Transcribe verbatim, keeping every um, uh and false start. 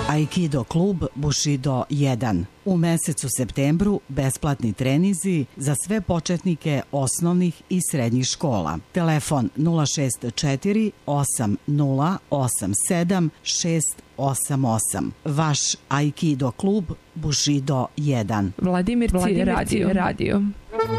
Aikido klub Bushido jedan. U mesecu septembru besplatni trenizi za sve početnike osnovnih i srednjih škola. Telefon nula šest četiri osam nula osam sedam šest osam osam. Vaš Aikido klub Bushido jedan. Vladimir Cir radio. radio.